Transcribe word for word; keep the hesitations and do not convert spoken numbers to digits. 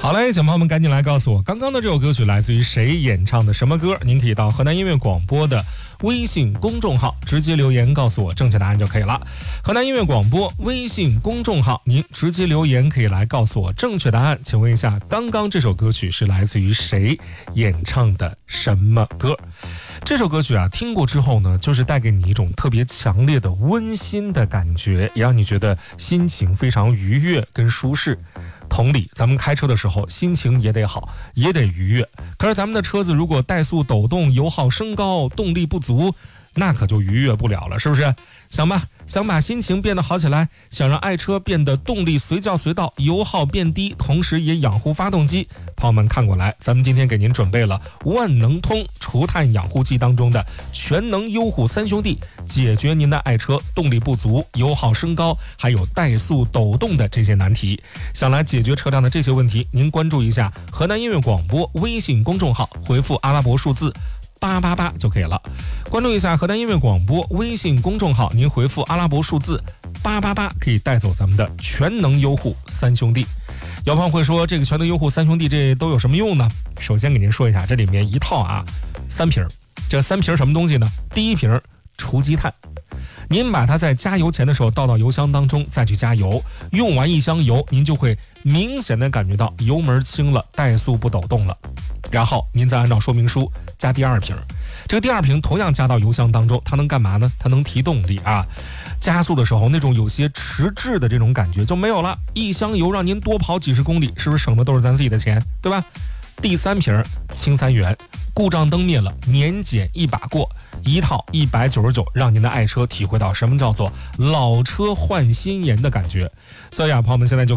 好嘞，小朋友们赶紧来告诉我，刚刚的这首歌曲来自于谁演唱的什么歌？您可以到河南音乐广播的微信公众号直接留言告诉我正确答案就可以了。河南音乐广播微信公众号，您直接留言可以来告诉我正确答案。请问一下，刚刚这首歌曲是来自于谁演唱的什么歌？这首歌曲啊，听过之后呢，就是带给你一种特别强烈的温馨的感觉，也让你觉得心情非常愉悦跟舒适。同理，咱们开车的时候心情也得好，也得愉悦。可是咱们的车子如果怠速抖动，油耗升高，动力不足，那可就愉悦不了了，是不是？想吧，想把心情变得好起来，想让爱车变得动力随叫随到，油耗变低，同时也养护发动机。朋友们看过来，咱们今天给您准备了万能通除碳养护剂当中的全能优护三兄弟，解决您的爱车动力不足、油耗升高，还有怠速抖动的这些难题。想来解决车辆的这些问题，您关注一下河南音乐广播微信公众号，回复阿拉伯数字八八八就可以了。关注一下河南音乐广播微信公众号，您回复阿拉伯数字八八八可以带走咱们的全能优护三兄弟。有朋友会说，这个全能优护三兄弟这都有什么用呢？首先给您说一下，这里面一套啊三瓶，这三瓶什么东西呢？第一瓶除积碳，您把它在加油前的时候倒到油箱当中再去加油，用完一箱油，您就会明显的感觉到油门轻了，怠速不抖动了。然后您再按照说明书加第二瓶，这个第二瓶同样加到油箱当中，它能干嘛呢？它能提动力啊，加速的时候那种有些迟滞的这种感觉就没有了，一箱油让您多跑几十公里，是不是省的都是咱自己的钱，对吧？第三瓶氢三元，故障灯灭了，年检一把过，一套一百九十九，让您的爱车体会到什么叫做老车换新颜的感觉。所以啊，朋友们现在就